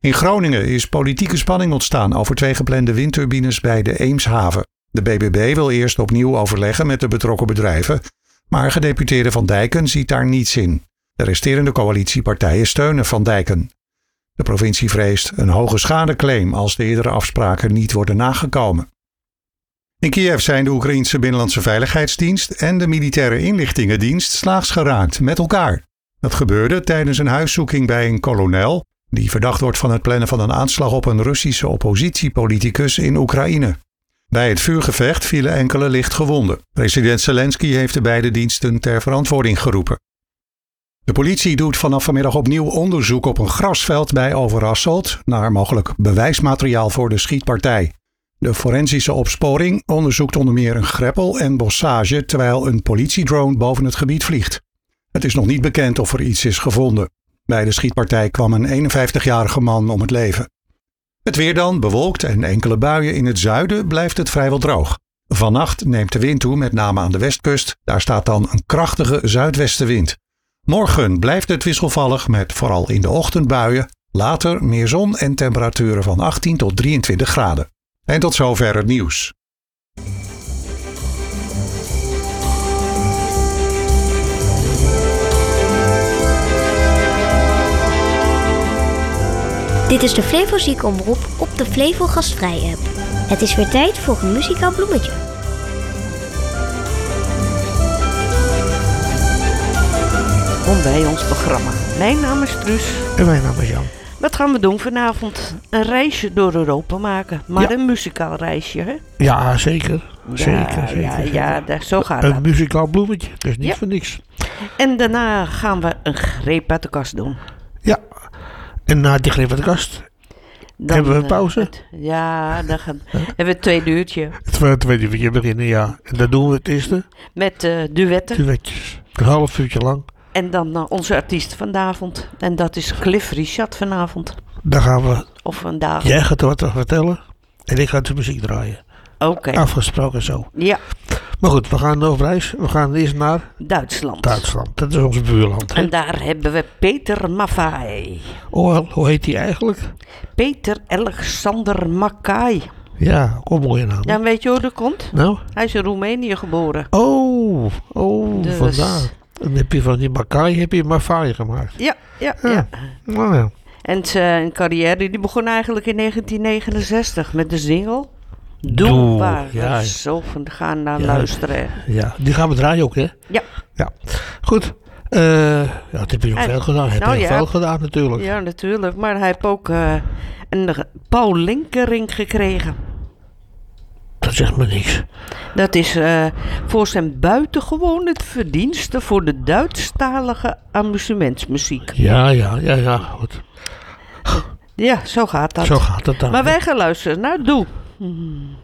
In Groningen is politieke spanning ontstaan over 2 geplande windturbines bij de Eemshaven. De BBB wil eerst opnieuw overleggen met de betrokken bedrijven, maar gedeputeerde Van Dijken ziet daar niets in. De resterende coalitiepartijen steunen Van Dijken. De provincie vreest een hoge schadeclaim als de eerdere afspraken niet worden nagekomen. In Kiev zijn de Oekraïense Binnenlandse Veiligheidsdienst en de Militaire Inlichtingendienst slaags geraakt met elkaar. Dat gebeurde tijdens een huiszoeking bij een kolonel die verdacht wordt van het plannen van een aanslag op een Russische oppositiepoliticus in Oekraïne. Bij het vuurgevecht vielen enkele licht gewonden. President Zelensky heeft de beide diensten ter verantwoording geroepen. De politie doet vanaf vanmiddag opnieuw onderzoek op een grasveld bij Overasselt naar mogelijk bewijsmateriaal voor de schietpartij. De forensische opsporing onderzoekt onder meer een greppel en bossage terwijl een politiedrone boven het gebied vliegt. Het is nog niet bekend of er iets is gevonden. Bij de schietpartij kwam een 51-jarige man om het leven. Het weer dan, bewolkt en enkele buien in het zuiden, blijft het vrijwel droog. Vannacht neemt de wind toe, met name aan de westkust. Daar staat dan een krachtige zuidwestenwind. Morgen blijft het wisselvallig met vooral in de ochtend buien. Later meer zon en temperaturen van 18 tot 23 graden. En tot zover het nieuws. Dit is de Flevo Ziekenomroep op de Flevo Gastvrij app. Het is weer tijd voor een muzikaal bloemetje. Kom bij ons programma. Mijn naam is Truus. En mijn naam is Jan. Wat gaan we doen vanavond? Een reisje door Europa maken. Maar een muzikaal reisje, hè? Ja, zeker. Zeker. Ja, zo gaat een dat. muzikaal bloemetje, dus niet voor niks. En daarna gaan we een greep uit de kast doen. Ja, en na die greep uit de kast hebben we een pauze. Dan hebben we het tweede uurtje. Het tweede uurtje beginnen, ja. En dan doen we het eerste. Met duetten. Duetjes. Een half uurtje lang. En dan onze artiest vanavond. En dat is Cliff Richard vanavond. Dan gaan we... Of vandaag. Jij gaat wat vertellen. En ik ga de muziek draaien. Oké. Afgesproken zo. Ja. Maar goed, we gaan over reis. We gaan eerst naar... Duitsland. Dat is ons buurland. Hè? En daar hebben we Peter Maffay. Oh, hoe heet hij eigenlijk? Peter Alexander Maffay. Ja, ook een mooie naam. Ja, weet je hoe dat komt? Nou? Hij is in Roemenië geboren. Oh, dus... vandaar. Dan heb je van die Makai Maffay gemaakt. Ja. Nou ja. En zijn carrière die begon eigenlijk in 1969 met de single Doe, waar we zo van gaan naar luisteren. Ja, die gaan we draaien ook, hè? Ja. Goed. Dat heb je nog veel gedaan. Veel gedaan natuurlijk. Ja, natuurlijk. Maar hij heeft ook een Paul Linkering gekregen. Dat zegt me niks. Dat is voor zijn buitengewone verdiensten voor de Duitsstalige amusementsmuziek. Ja, goed. Ja, zo gaat dat. Zo gaat het dan. Maar wij gaan luisteren naar Doe.